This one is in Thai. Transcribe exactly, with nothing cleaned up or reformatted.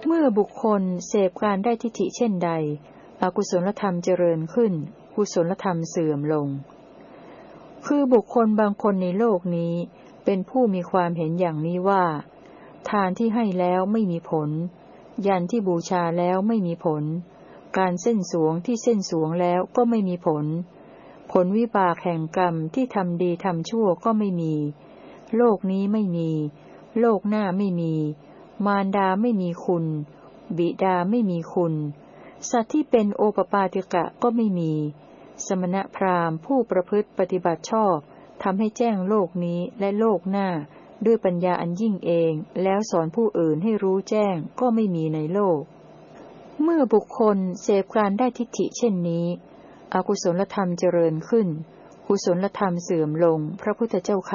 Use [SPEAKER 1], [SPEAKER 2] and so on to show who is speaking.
[SPEAKER 1] เมื่อบุคคลเสพการได้ทิฏฐิเช่นใดอกุศลธรรมเจริญขึ้นกุศลธรรมเสื่อมลงคือบุคคลบางคนในโลกนี้เป็นผู้มีความเห็นอย่างนี้ว่าทานที่ให้แล้วไม่มีผลยันที่บูชาแล้วไม่มีผลการเส้นสวงที่เส้นสวงแล้วก็ไม่มีผลผลวิบากแห่งกรรมที่ทำดีทำชั่วก็ไม่มีโลกนี้ไม่มีโลกหน้าไม่มีมารดาไม่มีคุณบิดาไม่มีคุณสัตว์ที่เป็นโอปปาติกะก็ไม่มีสมณพราหมณ์ผู้ประพฤติปฏิบัติชอบทำให้แจ้งโลกนี้และโลกหน้าด้วยปัญญาอันยิ่งเองแล้วสอนผู้อื่นให้รู้แจ้งก็ไม่มีในโลกเมื่อบุคคลเสพการได้ทิฏฐิเช่นนี้อกุศลธรรมเจริญขึ้นกุศลธรรมเสื่อมลงพระพุทธเจ้าค่ะ